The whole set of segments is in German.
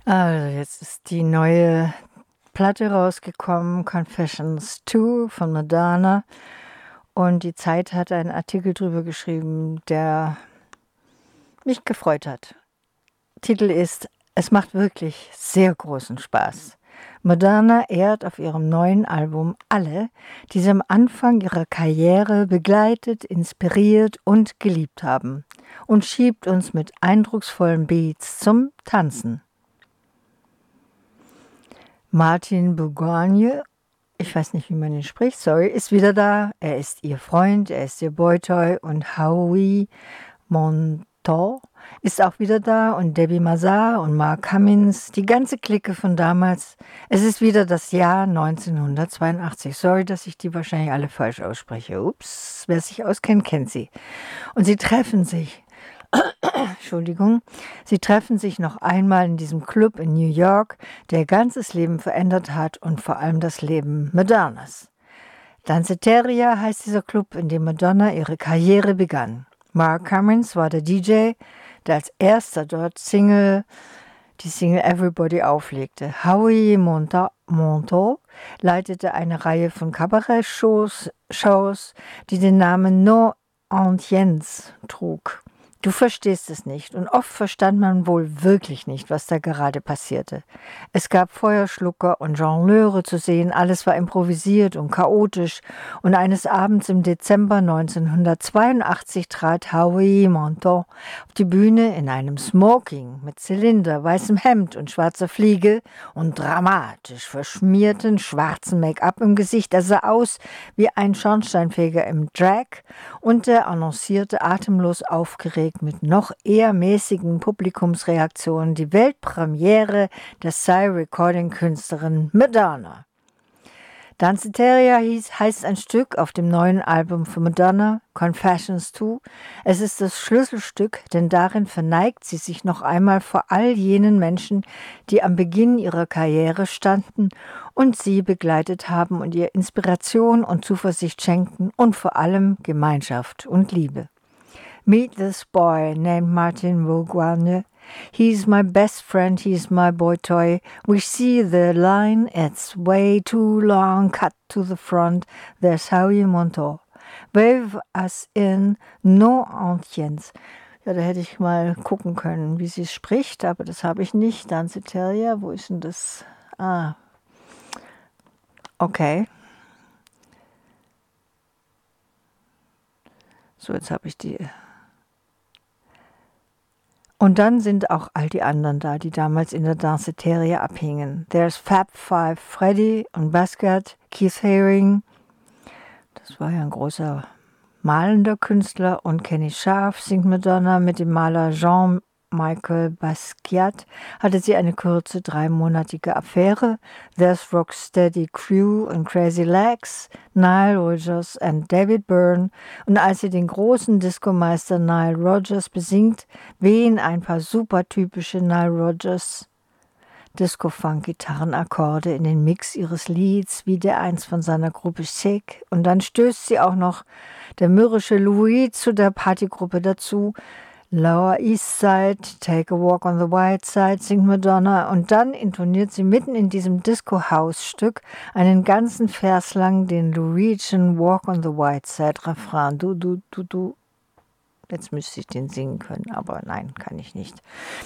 Also jetzt ist die neue Platte rausgekommen, Confessions 2 von Madonna. Und die Zeit hat einen Artikel drüber geschrieben, der mich gefreut hat. Titel ist: Es macht wirklich sehr großen Spaß. Madonna ehrt auf ihrem neuen Album alle, die sie am Anfang ihrer Karriere begleitet, inspiriert und geliebt haben, und schiebt uns mit eindrucksvollen Beats zum Tanzen. Martin Bourgogne, ich weiß nicht, wie man ihn spricht, sorry, ist wieder da. Er ist ihr Freund, er ist ihr Boytoy, und Howie Monteau ist auch wieder da, und Debbie Mazar und Mark Cummins, die ganze Clique von damals. Es ist wieder das Jahr 1982. Sorry, dass ich die wahrscheinlich alle falsch ausspreche. Ups, wer sich auskennt, kennt sie. Und sie treffen sich. Entschuldigung, sie treffen sich noch einmal in diesem Club in New York, der ihr ganzes Leben verändert hat und vor allem das Leben Madonnas. Danceteria heißt dieser Club, in dem Madonna ihre Karriere begann. Mark Cummins war der DJ, der als erster dort die Single Everybody auflegte. Howie Monteau leitete eine Reihe von Kabarett-Shows, die den Namen No Antiens trug. Du verstehst es nicht, und oft verstand man wohl wirklich nicht, was da gerade passierte. Es gab Feuerschlucker und Jongleure zu sehen, alles war improvisiert und chaotisch, und eines Abends im Dezember 1982 trat Howie Monteau auf die Bühne in einem Smoking mit Zylinder, weißem Hemd und schwarzer Fliege und dramatisch verschmierten schwarzen Make-up im Gesicht. Er sah aus wie ein Schornsteinfeger im Drag, und er annoncierte atemlos aufgeregt mit noch eher mäßigen Publikumsreaktionen die Weltpremiere der Psy-Recording-Künstlerin Madonna. Danceteria heißt ein Stück auf dem neuen Album von Madonna, Confessions 2. Es ist das Schlüsselstück, denn darin verneigt sie sich noch einmal vor all jenen Menschen, die am Beginn ihrer Karriere standen und sie begleitet haben und ihr Inspiration und Zuversicht schenkten und vor allem Gemeinschaft und Liebe. Meet this boy named Martin Bourgogne. He's my best friend, he's my boy toy. We see the line, it's way too long, cut to the front. There's Howie Monteau. Wave us in, no Antiens. Ja, da hätte ich mal gucken können, wie sie es spricht, aber das habe ich nicht. Danceteria, wo ist denn das? Okay. So, jetzt habe ich die. Und dann sind auch all die anderen da, die damals in der Danceteria abhingen. There's Fab Five Freddy und Basquiat, Keith Haring, das war ja ein großer malender Künstler, und Kenny Scharf singt Madonna. Mit dem Maler Jean-Michel Basquiat hatte sie eine kurze 3-monatige Affäre. There's Rocksteady Crew und Crazy Legs, Nile Rodgers und David Byrne. Und als sie den großen Disco-Meister Nile Rodgers besingt, wehen ein paar super typische Nile Rodgers Disco-Funk-Gitarrenakkorde in den Mix ihres Lieds, wie der einst von seiner Gruppe Chic. Und dann stößt sie auch noch der mürrische Louis zu der Partygruppe dazu. Lower East Side, Take a Walk on the White Side, singt Madonna, und dann intoniert sie mitten in diesem Disco-House-Stück einen ganzen Vers lang den Louisian Walk on the White Side Refrain. Du, du, du, du. Jetzt müsste ich den singen können, aber nein, kann ich nicht.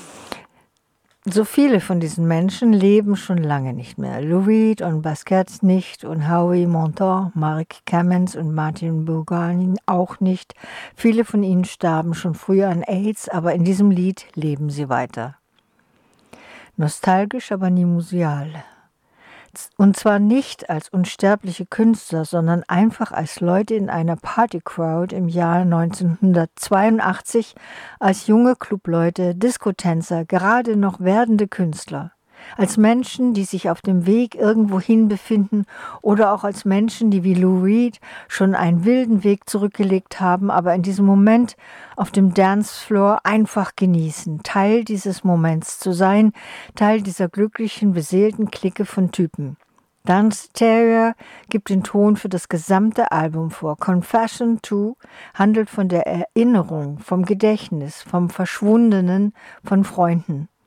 So viele von diesen Menschen leben schon lange nicht mehr. Lou Reed und Basquiat nicht, und Howie Monteau, Mark Cummins und Martin Bourgogne auch nicht. Viele von ihnen starben schon früher an AIDS, aber in diesem Lied leben sie weiter. Nostalgisch, aber nie museal. Und zwar nicht als unsterbliche Künstler, sondern einfach als Leute in einer Partycrowd im Jahr 1982, als junge Clubleute, Diskotänzer, gerade noch werdende Künstler. Als Menschen, die sich auf dem Weg irgendwohin befinden, oder auch als Menschen, die wie Lou Reed schon einen wilden Weg zurückgelegt haben, aber in diesem Moment auf dem Dancefloor einfach genießen, Teil dieses Moments zu sein, Teil dieser glücklichen, beseelten Clique von Typen. Danceteria gibt den Ton für das gesamte Album vor. Confession 2 handelt von der Erinnerung, vom Gedächtnis, vom Verschwundenen, von Freunden.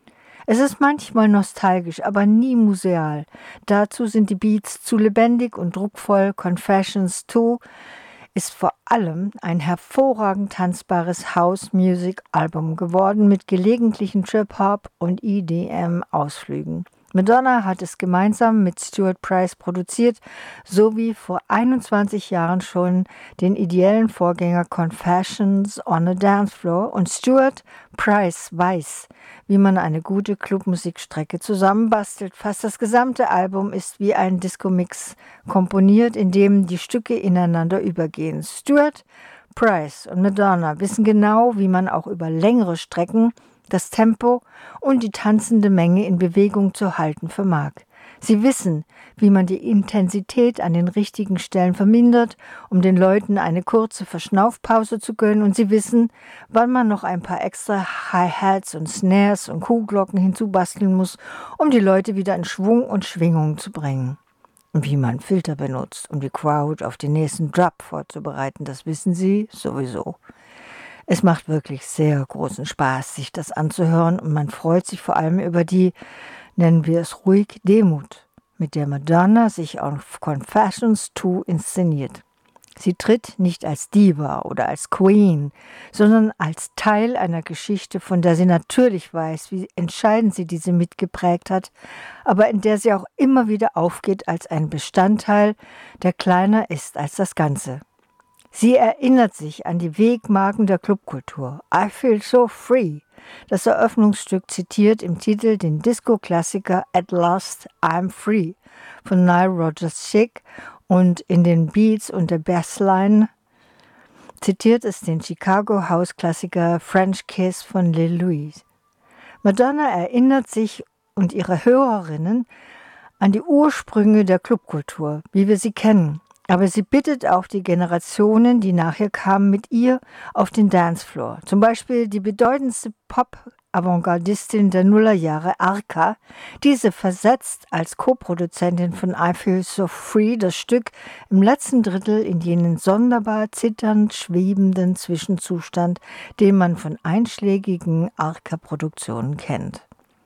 Es ist manchmal nostalgisch, aber nie museal. Dazu sind die Beats zu lebendig und druckvoll. Confessions 2 ist vor allem ein hervorragend tanzbares House-Music-Album geworden mit gelegentlichen Trip-Hop- und EDM-Ausflügen. Madonna hat es gemeinsam mit Stuart Price produziert, sowie vor 21 Jahren schon den ideellen Vorgänger Confessions on a Dance Floor, und Stuart Price weiß, wie man eine gute Clubmusikstrecke zusammenbastelt. Fast das gesamte Album ist wie ein Disco-Mix komponiert, in dem die Stücke ineinander übergehen. Stuart Price und Madonna wissen genau, wie man auch über längere Strecken das Tempo und die tanzende Menge in Bewegung zu halten vermag. Sie wissen, wie man die Intensität an den richtigen Stellen vermindert, um den Leuten eine kurze Verschnaufpause zu gönnen, und sie wissen, wann man noch ein paar extra Hi-Hats und Snares und Kuhglocken hinzubasteln muss, um die Leute wieder in Schwung und Schwingung zu bringen. Und wie man Filter benutzt, um die Crowd auf den nächsten Drop vorzubereiten, das wissen sie sowieso. Es macht wirklich sehr großen Spaß, sich das anzuhören, und man freut sich vor allem über die, nennen wir es ruhig, Demut, mit der Madonna sich auf Confessions 2 inszeniert. Sie tritt nicht als Diva oder als Queen, sondern als Teil einer Geschichte, von der sie natürlich weiß, wie entscheidend sie diese mitgeprägt hat, aber in der sie auch immer wieder aufgeht als ein Bestandteil, der kleiner ist als das Ganze. Sie erinnert sich an die Wegmarken der Clubkultur. I Feel So Free. Das Eröffnungsstück zitiert im Titel den Disco-Klassiker At Last I'm Free von Nile Rodgers Chic, und in den Beats und der Bassline zitiert es den Chicago House-Klassiker French Kiss von Lil Louise. Madonna erinnert sich und ihre Hörerinnen an die Ursprünge der Clubkultur, wie wir sie kennen. Aber sie bittet auch die Generationen, die nachher kamen, mit ihr auf den Dancefloor. Zum Beispiel die bedeutendste Pop-Avantgardistin der Nullerjahre, Arca. Diese versetzt als Co-Produzentin von I Feel So Free das Stück im letzten Drittel in jenen sonderbar zitternd schwebenden Zwischenzustand, den man von einschlägigen Arca-Produktionen kennt.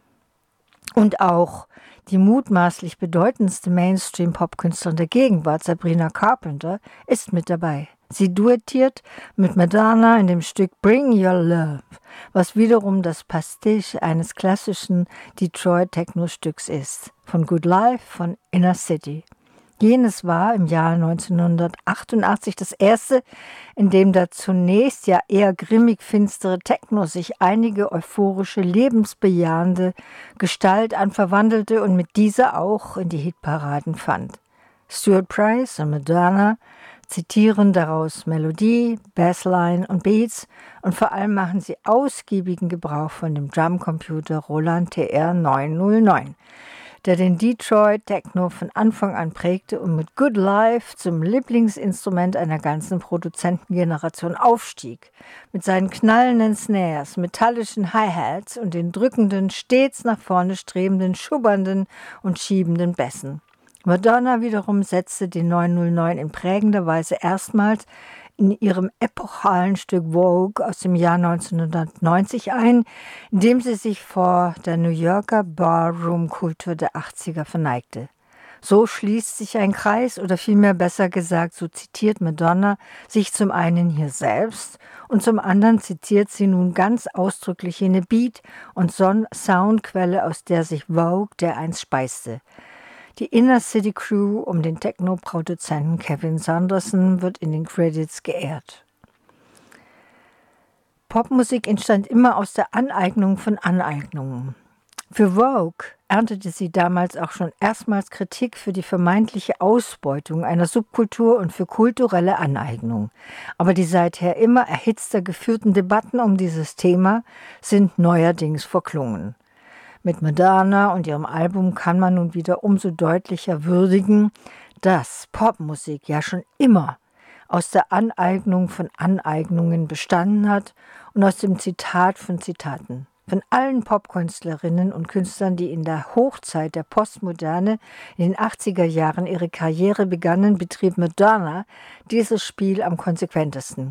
Und auch die mutmaßlich bedeutendste Mainstream-Pop-Künstlerin der Gegenwart, Sabrina Carpenter, ist mit dabei. Sie duettiert mit Madonna in dem Stück Bring Your Love, was wiederum das Pastiche eines klassischen Detroit-Techno-Stücks ist, von Good Life von Inner City. Jenes war im Jahr 1988 das erste, in dem der zunächst ja eher grimmig finstere Techno sich einige euphorische, lebensbejahende Gestalt anverwandelte und mit dieser auch in die Hitparaden fand. Stuart Price und Madonna zitieren daraus Melodie, Bassline und Beats, und vor allem machen sie ausgiebigen Gebrauch von dem Drumcomputer Roland TR 909. Der den Detroit Techno von Anfang an prägte und mit Good Life zum Lieblingsinstrument einer ganzen Produzentengeneration aufstieg. Mit seinen knallenden Snares, metallischen Hi-Hats und den drückenden, stets nach vorne strebenden, schubbernden und schiebenden Bässen. Madonna wiederum setzte den 909 in prägender Weise erstmals in ihrem epochalen Stück Vogue aus dem Jahr 1990 ein, in dem sie sich vor der New Yorker Barroom-Kultur der 80er verneigte. So schließt sich ein Kreis, oder vielmehr besser gesagt, so zitiert Madonna sich zum einen hier selbst und zum anderen zitiert sie nun ganz ausdrücklich jene Beat- und Soundquelle, aus der sich Vogue dereinst speiste. Die Inner City Crew um den Techno-Produzenten Kevin Saunderson wird in den Credits geehrt. Popmusik entstand immer aus der Aneignung von Aneignungen. Für Vogue erntete sie damals auch schon erstmals Kritik für die vermeintliche Ausbeutung einer Subkultur und für kulturelle Aneignung. Aber die seither immer erhitzter geführten Debatten um dieses Thema sind neuerdings verklungen. Mit Madonna und ihrem Album kann man nun wieder umso deutlicher würdigen, dass Popmusik ja schon immer aus der Aneignung von Aneignungen bestanden hat und aus dem Zitat von Zitaten. Von allen Popkünstlerinnen und Künstlern, die in der Hochzeit der Postmoderne in den 80er Jahren ihre Karriere begannen, betrieb Madonna dieses Spiel am konsequentesten.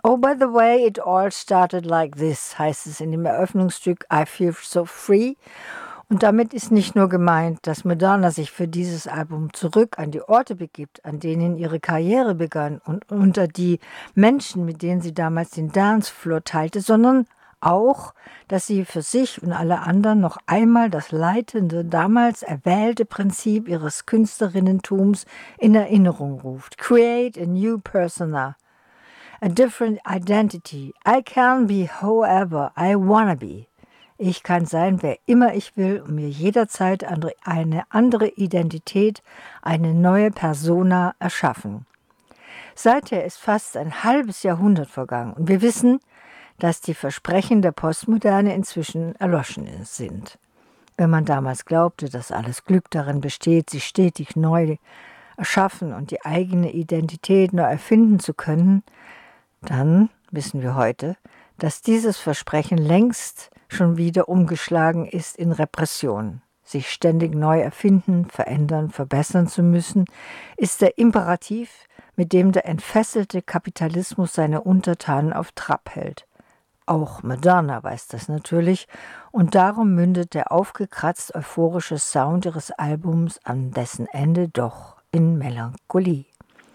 Oh, by the way, it all started like this, heißt es in dem Eröffnungsstück I Feel So Free. Und damit ist nicht nur gemeint, dass Madonna sich für dieses Album zurück an die Orte begibt, an denen ihre Karriere begann und unter die Menschen, mit denen sie damals den Dancefloor teilte, sondern auch, dass sie für sich und alle anderen noch einmal das leitende, damals erwählte Prinzip ihres Künstlerinnentums in Erinnerung ruft. Create a new persona. A different identity. I can be whoever I wanna be. Ich kann sein, wer immer ich will und mir jederzeit eine andere Identität, eine neue Persona erschaffen. Seither ist fast ein halbes Jahrhundert vergangen und wir wissen, dass die Versprechen der Postmoderne inzwischen erloschen sind. Wenn man damals glaubte, dass alles Glück darin besteht, sich stetig neu erschaffen und die eigene Identität neu erfinden zu können, dann wissen wir heute, dass dieses Versprechen längst schon wieder umgeschlagen ist in Repression. Sich ständig neu erfinden, verändern, verbessern zu müssen, ist der Imperativ, mit dem der entfesselte Kapitalismus seine Untertanen auf Trab hält. Auch Madonna weiß das natürlich und darum mündet der aufgekratzt euphorische Sound ihres Albums an dessen Ende doch in Melancholie.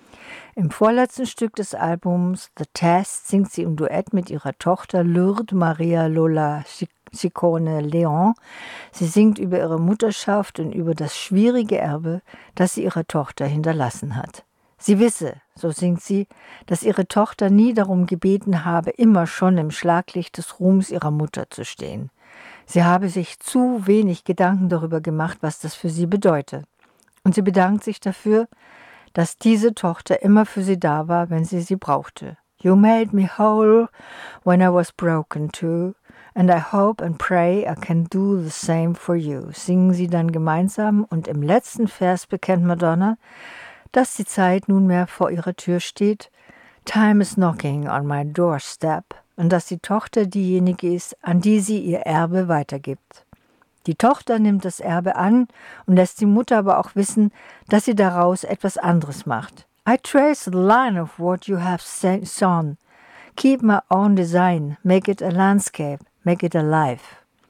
Im vorletzten Stück des Albums The Test singt sie im Duett mit ihrer Tochter Lourdes Maria Lola Ciccone Leon. Sie singt über ihre Mutterschaft und über das schwierige Erbe, das sie ihrer Tochter hinterlassen hat. Sie wisse, so singt sie, dass ihre Tochter nie darum gebeten habe, immer schon im Schlaglicht des Ruhms ihrer Mutter zu stehen. Sie habe sich zu wenig Gedanken darüber gemacht, was das für sie bedeute. Und sie bedankt sich dafür, dass diese Tochter immer für sie da war, wenn sie brauchte. You made me whole when I was broken too, and I hope and pray I can do the same for you, singen sie dann gemeinsam und im letzten Vers bekennt Madonna, dass die Zeit nunmehr vor ihrer Tür steht, Time is knocking on my doorstep, und dass die Tochter diejenige ist, an die sie ihr Erbe weitergibt. Die Tochter nimmt das Erbe an und lässt die Mutter aber auch wissen, dass sie daraus etwas anderes macht. I trace the line of what you have sown. Keep my own design. Make it a landscape. Make it alive.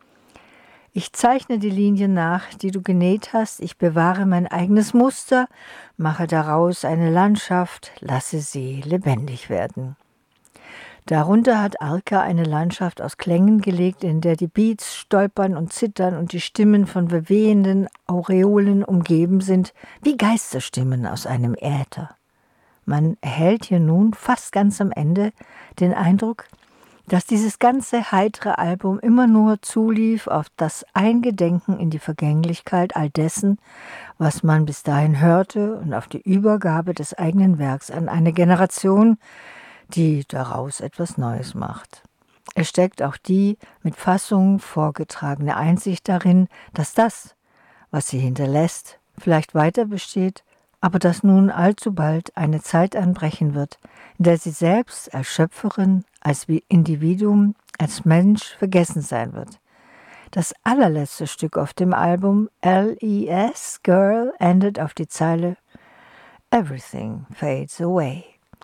Ich zeichne die Linien nach, die du genäht hast. Ich bewahre mein eigenes Muster, mache daraus eine Landschaft, lasse sie lebendig werden. Darunter hat Arca eine Landschaft aus Klängen gelegt, in der die Beats stolpern und zittern und die Stimmen von wehenden Aureolen umgeben sind, wie Geisterstimmen aus einem Äther. Man erhält hier nun fast ganz am Ende den Eindruck, dass dieses ganze heitere Album immer nur zulief auf das Eingedenken in die Vergänglichkeit all dessen, was man bis dahin hörte, und auf die Übergabe des eigenen Werks an eine Generation, die daraus etwas Neues macht. Es steckt auch die mit Fassung vorgetragene Einsicht darin, dass das, was sie hinterlässt, vielleicht weiter besteht, aber dass nun allzu bald eine Zeit anbrechen wird, in der sie selbst als Schöpferin, als Individuum, als Mensch vergessen sein wird. Das allerletzte Stück auf dem Album, L.E.S. Girl, endet auf die Zeile Everything fades away.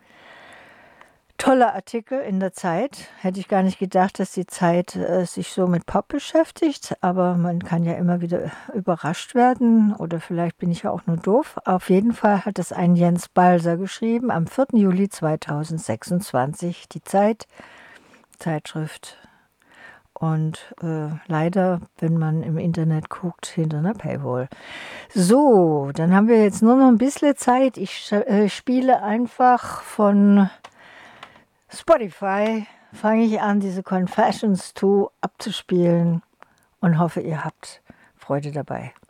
Toller Artikel in der Zeit. Hätte ich gar nicht gedacht, dass die Zeit sich so mit Pop beschäftigt, aber man kann ja immer wieder überrascht werden oder vielleicht bin ich ja auch nur doof. Auf jeden Fall hat es ein Jens Balser geschrieben am 4. Juli 2026, die Zeitschrift. Und leider, wenn man im Internet guckt, hinter einer Paywall. So, dann haben wir jetzt nur noch ein bisschen Zeit. Ich spiele einfach von Spotify, fange ich an, diese Confessions 2 abzuspielen und hoffe, ihr habt Freude dabei.